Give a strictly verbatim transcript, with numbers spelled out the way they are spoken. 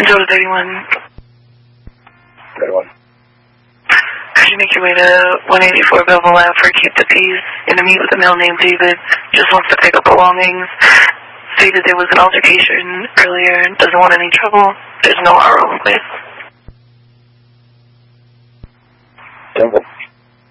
Control to thirty-one. thirty-one. Could you make your way to one eighty-four Belleville Ave for Keep the Peace and to meet with a male named David? Just wants to pick up belongings. Stated there was an altercation earlier and doesn't want any trouble. There's no R O in place. Simple.